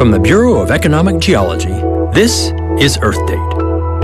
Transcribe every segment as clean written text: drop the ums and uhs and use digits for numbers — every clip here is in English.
From the Bureau of Economic Geology, this is Earth Date.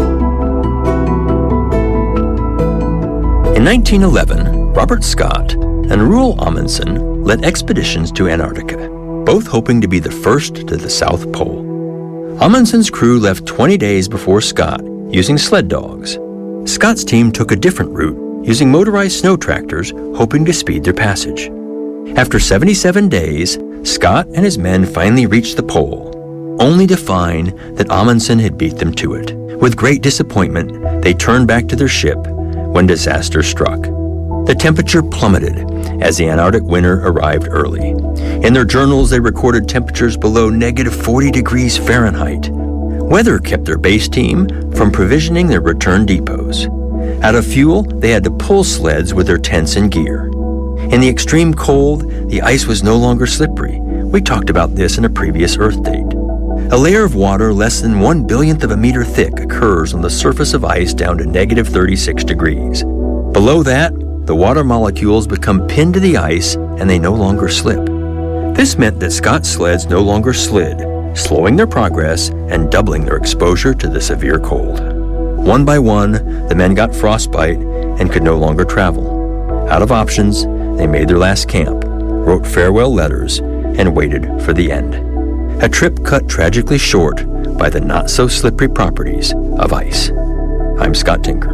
In 1911, Robert Scott and Roald Amundsen led expeditions to Antarctica, both hoping to be the first to the South Pole. Amundsen's crew left 20 days before Scott using sled dogs. Scott's team took a different route, using motorized snow tractors, hoping to speed their passage. After 77 days, Scott and his men finally reached the pole, only to find that Amundsen had beat them to it. With great disappointment, they turned back to their ship when disaster struck. The temperature plummeted as the Antarctic winter arrived early. In their journals, they recorded temperatures below negative 40 degrees Fahrenheit. Weather kept their base team from provisioning their return depots. Out of fuel, they had to pull sleds with their tents and gear. In the extreme cold, the ice was no longer slippery. We talked about this in a previous Earth Date. A layer of water less than 1/1,000,000th of a meter thick occurs on the surface of ice down to negative 36 degrees. Below that, the water molecules become pinned to the ice and they no longer slip. This meant that Scott's sleds no longer slid, slowing their progress and doubling their exposure to the severe cold. One by one, the men got frostbite and could no longer travel. Out of options, they made their last camp, wrote farewell letters, and waited for the end. A trip cut tragically short by the not-so-slippery properties of ice. I'm Scott Tinker.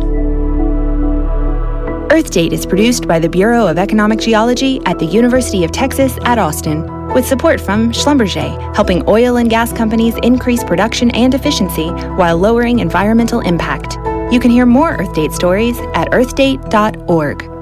Earth Date is produced by the Bureau of Economic Geology at the University of Texas at Austin, with support from Schlumberger, helping oil and gas companies increase production and efficiency while lowering environmental impact. You can hear more Earth Date stories at earthdate.org.